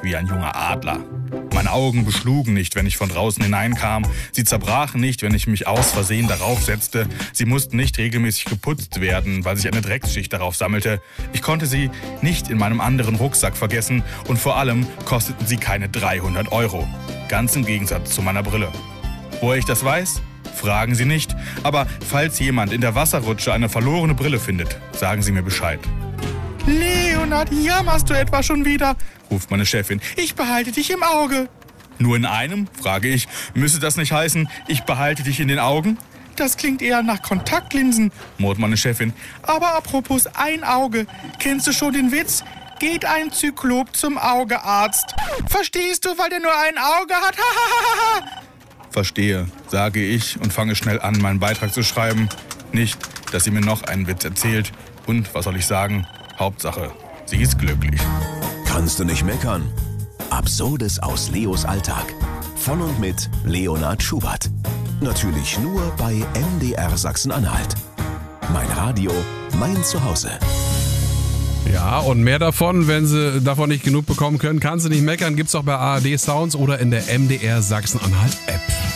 wie ein junger Adler. Meine Augen beschlugen nicht, wenn ich von draußen hineinkam. Sie zerbrachen nicht, wenn ich mich aus Versehen darauf setzte. Sie mussten nicht regelmäßig geputzt werden, weil sich eine Drecksschicht darauf sammelte. Ich konnte sie nicht in meinem anderen Rucksack vergessen und vor allem kosteten sie keine 300 €. Ganz im Gegensatz zu meiner Brille. Woher ich das weiß? Fragen Sie nicht. Aber falls jemand in der Wasserrutsche eine verlorene Brille findet, sagen Sie mir Bescheid. Leonard, jammerst du etwa schon wieder? Ruft meine Chefin. Ich behalte dich im Auge. Nur in einem? Frage ich. Müsste das nicht heißen, ich behalte dich in den Augen? Das klingt eher nach Kontaktlinsen, murrt meine Chefin. Aber apropos ein Auge, kennst du schon den Witz? Geht ein Zyklop zum Augearzt. Verstehst du, weil der nur ein Auge hat? Verstehe, sage ich und fange schnell an, meinen Beitrag zu schreiben. Nicht, dass sie mir noch einen Witz erzählt. Und, was soll ich sagen? Hauptsache, sie ist glücklich. Kannst du nicht meckern? Absurdes aus Leos Alltag. Von und mit Leonard Schubert. Natürlich nur bei MDR Sachsen-Anhalt. Mein Radio, mein Zuhause. Ja, und mehr davon, wenn Sie davon nicht genug bekommen können, kannst du nicht meckern, gibt's auch bei ARD Sounds oder in der MDR Sachsen-Anhalt App.